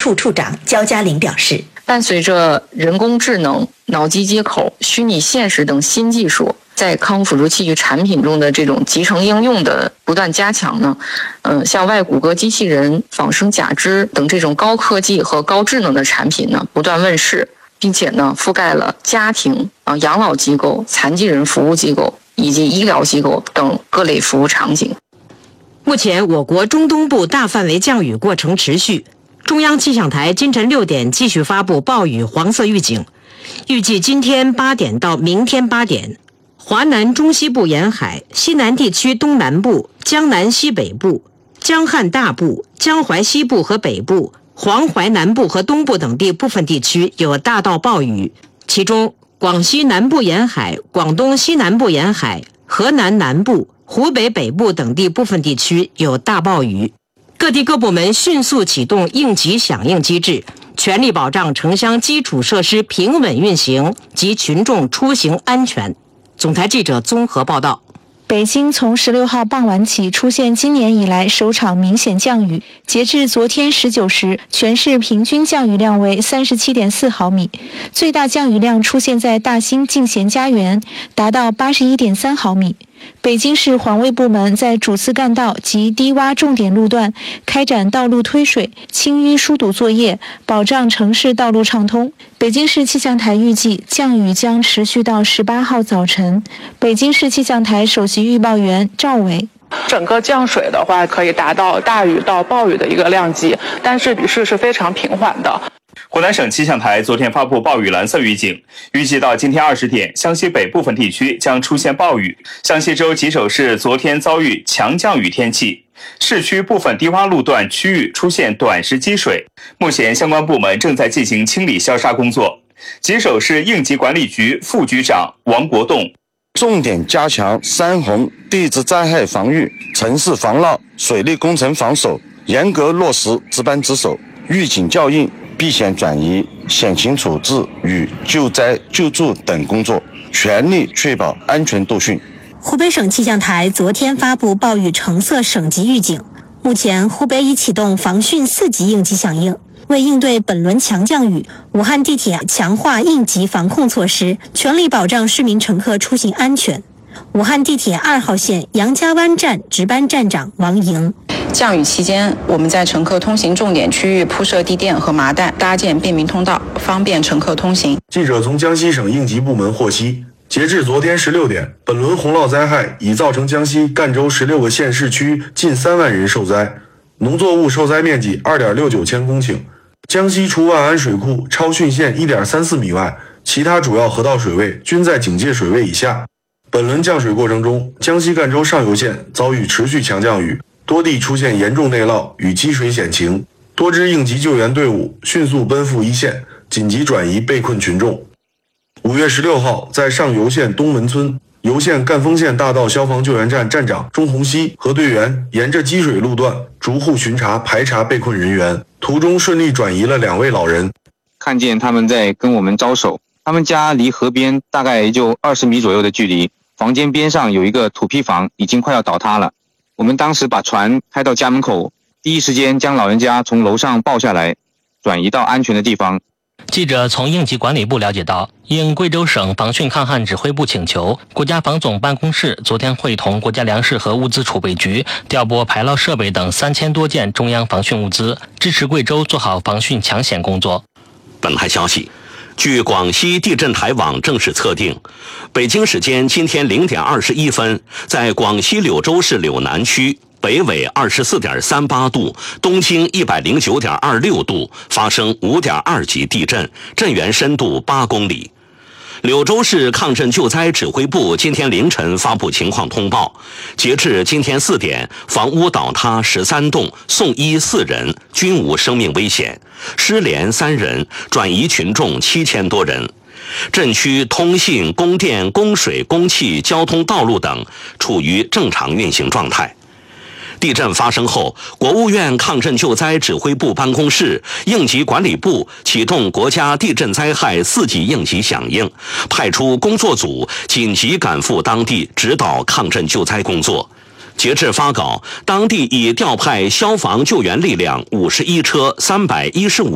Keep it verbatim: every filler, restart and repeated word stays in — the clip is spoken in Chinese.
处处长焦嘉玲表示， 伴随着人工智能、脑机接口、虚拟现实等新技术在康复辅助器具产品中的这种集成应用的不断加强呢，嗯、呃，像外骨骼机器人、仿生假肢等这种高科技和高智能的产品呢不断问世，并且呢覆盖了家庭、啊养老机构、残疾人服务机构以及医疗机构等各类服务场景。 目前，我国中东部大范围降雨过程持续，中央气象台今晨六点继续发布暴雨黄色预警，预计今天八点到明天八点。华南中西部沿海、西南地区东南部、江南西北部、江汉大部、江淮西部和北部、黄淮南部和东部等地部分地区有大到暴雨，其中广西南部沿海、广东西南部沿海、河南南部、湖北北部等地部分地区有大暴雨。各地各部门迅速启动应急响应机制，全力保障城乡基础设施平稳运行及群众出行安全。总台记者综合报道。 北京从十六号傍晚起出现今年以来首场明显降雨，截至昨天十九时，全市平均降雨量为 三十七点四毫米，最大降雨量出现在大兴静贤家园，达到 八十一点三毫米。北京市环卫部门在主次干道及低洼重点路段开展道路推水、清淤疏堵作业，保障城市道路畅通。北京市气象台预计降雨将持续到十八号早晨。北京市气象台首席预报员赵伟， 整个降水的话可以达到大雨到暴雨的一个量级，但是雨势是非常平缓的。 湖南省气象台昨天发布暴雨蓝色预警，预计到今天二十点，湘西北部分地区将出现暴雨。湘西州吉首市昨天遭遇强降雨天气，市区部分低洼路段区域出现短时积水，目前相关部门正在进行清理消杀工作。吉首市应急管理局副局长王国栋， 重点加强山洪地质灾害防御、城市防涝、水利工程防守，严格落实值班值守、预警校应、避险转移、险情处置与救灾救助等工作，全力确保安全度汛。 湖北省气象台昨天发布暴雨橙色省级预警，目前湖北已启动防汛四级应急响应。为应对本轮强降雨，武汉地铁强化应急防控措施，全力保障市民乘客出行安全。武汉地铁二号线杨家湾站值班站长王莹， 降雨期间，我们在乘客通行重点区域铺设地垫和麻袋，搭建便民通道，方便乘客通行。 记者从江西省应急部门获悉，截至昨天十六点，本轮洪涝灾害已造成江西赣州十六个县市区近三万人受灾，农作物受灾面积 二点六九千公顷。江西除万安水库超汛线 一点三四米外，其他主要河道水位均在警戒水位以下。本轮降水过程中，江西赣州上游县遭遇持续强降雨，多地出现严重内涝与积水险情，多支应急救援队伍迅速奔赴一线，紧急转移被困群众。五月十六号，在上游县东门村，油县赣丰县大道消防救援站站长钟洪熙和队员沿着积水路段逐户巡查排查被困人员，途中顺利转移了两位老人。 看见他们在跟我们招手，他们家离河边大概也就二十米左右的距离，房间边上有一个土坯房，已经快要倒塌了。我们当时把船开到家门口，第一时间将老人家从楼上抱下来，转移到安全的地方。 记者从应急管理部了解到，应贵州省防汛抗旱指挥部请求，国家防总办公室昨天会同国家粮食和物资储备局调拨排涝设备等三千多件中央防汛物资，支持贵州做好防汛抢险工作。 本台消息，据广西地震台网正式测定，北京时间今天零点二十一分，在广西柳州市柳南区北纬二十四点三八度，东经一百零九点二六度，发生五点二级地震，震源深度八公里。柳州市抗震救灾指挥部今天凌晨发布情况通报，截至今天四点，房屋倒塌十三栋，送医四人，均无生命危险；失联三人，转移群众七千多人。震区通信、供电、供水、供气、交通道路等处于正常运行状态。地震发生后，国务院抗震救灾指挥部办公室、应急管理部启动国家地震灾害四级应急响应，派出工作组紧急赶赴当地指导抗震救灾工作。截至发稿，当地已调派消防救援力量五十一车、三百一十五